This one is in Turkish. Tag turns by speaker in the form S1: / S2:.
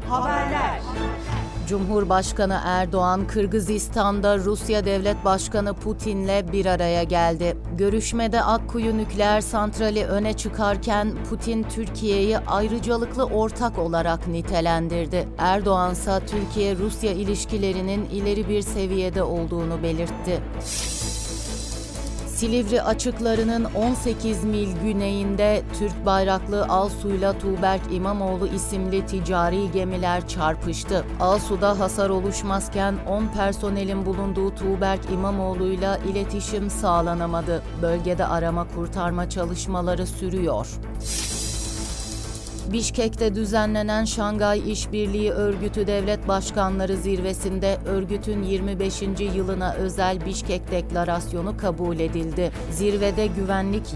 S1: Haberler.
S2: Cumhurbaşkanı Erdoğan, Kırgızistan'da Rusya Devlet Başkanı Putin'le bir araya geldi. Görüşmede Akkuyu Nükleer Santrali öne çıkarken Putin, Türkiye'yi ayrıcalıklı ortak olarak nitelendirdi. Erdoğan ise Türkiye-Rusya ilişkilerinin ileri bir seviyede olduğunu belirtti. Silivri açıklarının 18 mil güneyinde Türk bayraklı Alsu'yla Tuğberk İmamoğlu isimli ticari gemiler çarpıştı. Alsu'da hasar oluşmazken 10 personelin bulunduğu Tuğberk İmamoğlu'yla iletişim sağlanamadı. Bölgede arama kurtarma çalışmaları sürüyor. Bişkek'te düzenlenen Şangay İşbirliği Örgütü Devlet Başkanları Zirvesi'nde örgütün 25. yılına özel Bişkek Deklarasyonu kabul edildi. Zirvede güvenlik